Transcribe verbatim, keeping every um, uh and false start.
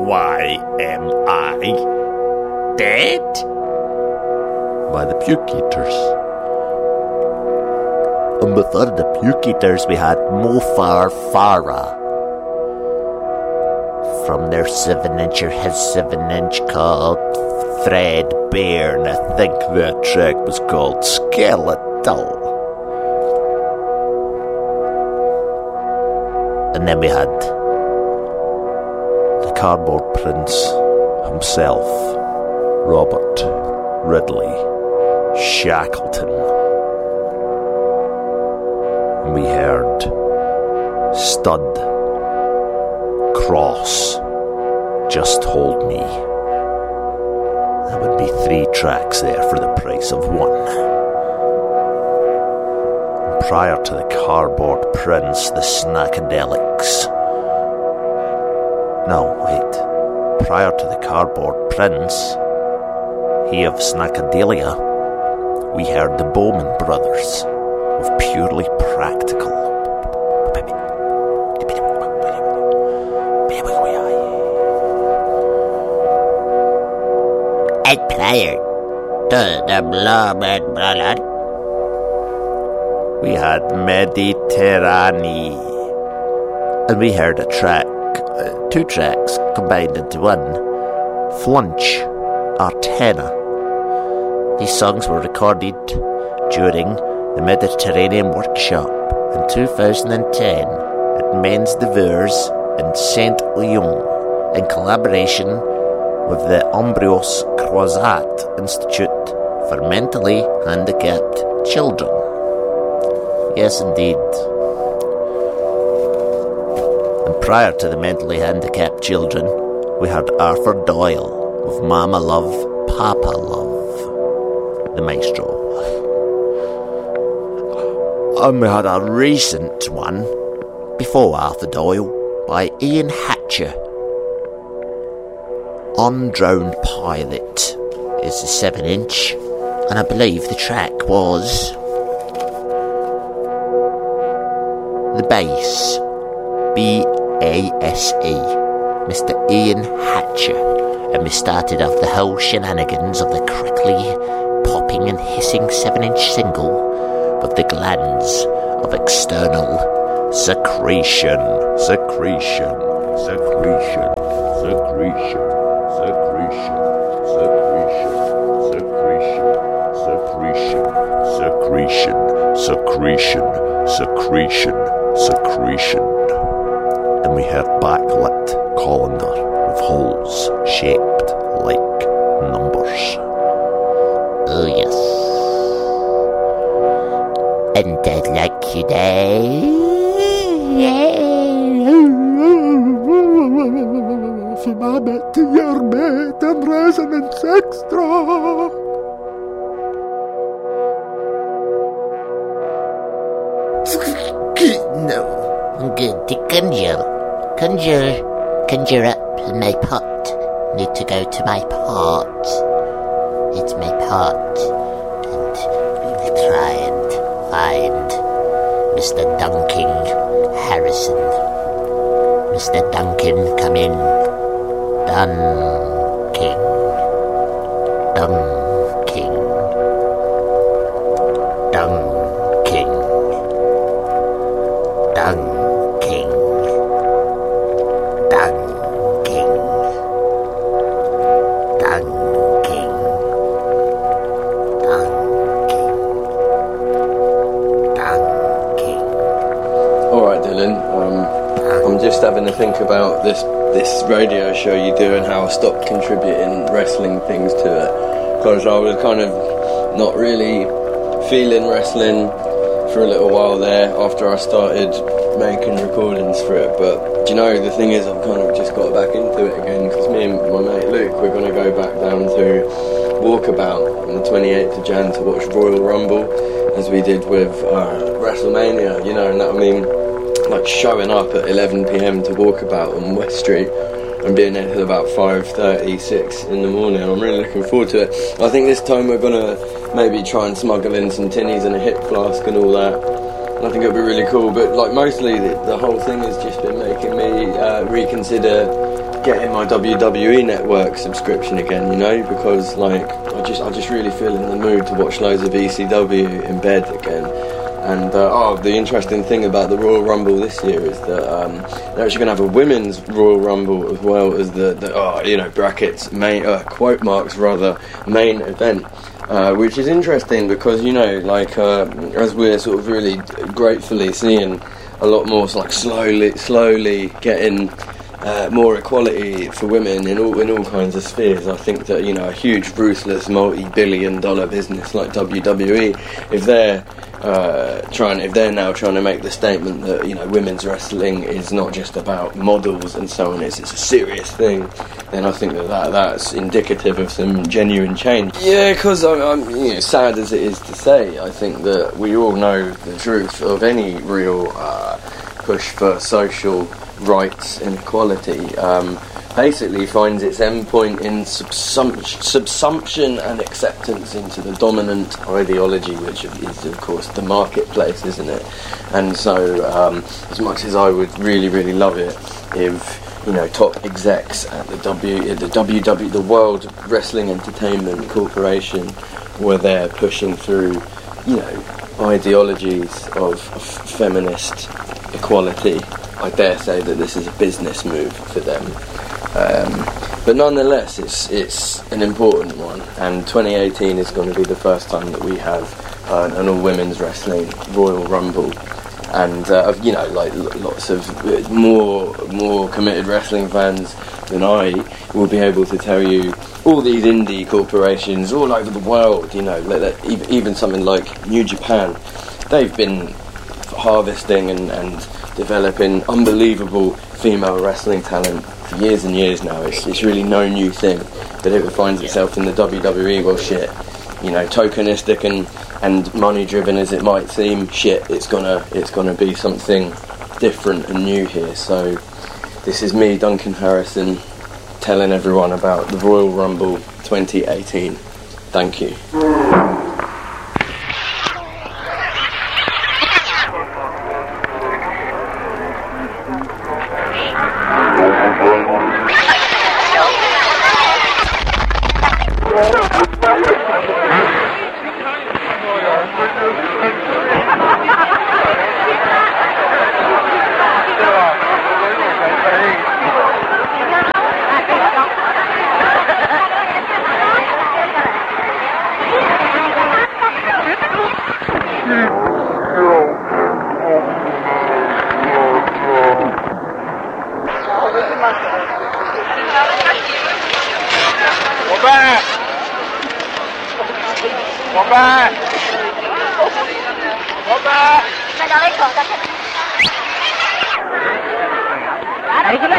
Why am I dead? By the Puke Eaters. And before the Puke Eaters we had Mofar Farah. From their seven incher, his seven inch called Threadbare, and I think that track was called Skeletal. And then we had the Cardboard Prince himself, Robert Ridley Shackleton. And we heard Stud Cross, Just Hold Me. That would be three tracks there for the price of one. And prior to the Cardboard Prince, the Snackadelics. No, wait. Prior to the Cardboard Prince, he of Snackadelia, we heard the Bowman Brothers with Purely Practical. And prior to the Bowman Brothers, we had Mediterranean, and we heard a track, uh, two tracks combined into one, Flunch Artena. These songs were recorded during the Mediterranean Workshop in two thousand ten at Mens de Vers in Saint Lyon in collaboration with the Ambrose Croizat Institute for Mentally Handicapped Children. Yes, indeed. And prior to the mentally handicapped children, we had Arthur Doyle with Mama Love, Papa Love, the maestro. And we had a recent one, before Arthur Doyle, by Ian Hatcher. Undrowned Pilot is the seven inch, and I believe the track was The Bass, B A S E, Mister Ian Hatcher, and we started off the whole shenanigans of the crickly, popping and hissing seven inch single with the glands of external secretion, secretion, secretion, secretion, secretion, secretion, secretion, secretion, secretion, secretion, secretion. And we heard backlit colander with holes shaped like numbers. oh yes. And I'd like you there. From my bed to your bed and resonance extra. No. Good to conjure. Conjure. Conjure up my pot. Need to go to my pot. It's my pot. And we will try and find Mister Dunking Harrison. Mister Duncan, come in. Dunking. Dunking. Dunking. Dunking. Dunking. Dunking. Dunking. Dunking. Alright, Dylan, um, I'm just having to think about this this radio show you do and how I stopped contributing wrestling things to it, because I was kind of not really feeling wrestling for a little while there after I started making recordings for it. But do you know, the thing is, I've kind of just got back into it again, because me and my mate Luke, we're going to go back down to Walkabout on the twenty-eighth of January to watch Royal Rumble, as we did with uh, WrestleMania, you know. And that, I mean, like showing up at eleven p.m. to Walkabout on West Street and being there till about five thirty, six in the morning. I'm really looking forward to it. I think this time we're going to maybe try and smuggle in some tinnies and a hip flask and all that. And I think it'll be really cool. But like mostly the, the whole thing has just been making me uh, reconsider getting my W W E Network subscription again, you know, because like I just I just really feel in the mood to watch loads of E C W in bed again. And uh, oh, the interesting thing about the Royal Rumble this year is that um, they're actually going to have a women's Royal Rumble as well as the, the oh, you know, brackets main uh, quote marks rather main event. Uh, which is interesting because, you know, like uh, as we're sort of really gratefully seeing a lot more like slowly, slowly getting uh, more equality for women in all in all kinds of spheres. I think that, you know, a huge, ruthless, multi-billion-dollar business like W W E, if they're uh, trying, if they're now trying to make the statement that, you know, women's wrestling is not just about models and so on, it's it's a serious thing, then I think that, that that's indicative of some genuine change. Yeah, because I'm, I'm you know, sad as it is to say, I think that we all know the truth of any real uh, push for social rights and equality. Um, basically finds its endpoint in subsump- subsumption and acceptance into the dominant ideology, which is, of course, the marketplace, isn't it? And so, um, as much as I would really, really love it if, you know, top execs at the W, the W W, the World Wrestling Entertainment Corporation, were there pushing through, you know, ideologies of, of feminist equality, I dare say that this is a business move for them. Um, but nonetheless, it's it's an important one, and twenty eighteen is going to be the first time that we have uh, an all-women's wrestling Royal Rumble, and uh, you know, like lots of more more committed wrestling fans than I will be able to tell you all these indie corporations all over the world, you know, even, even something like New Japan, they've been harvesting and, and developing unbelievable female wrestling talent for years and years now. It's, it's really no new thing, but if it finds itself in the W W E, well, shit, you know, tokenistic and, and money driven as it might seem, shit, it's gonna it's gonna be something different and new here. So this is me, Duncan Harrison, telling everyone about the Royal Rumble twenty eighteen. Thank you. Arriba.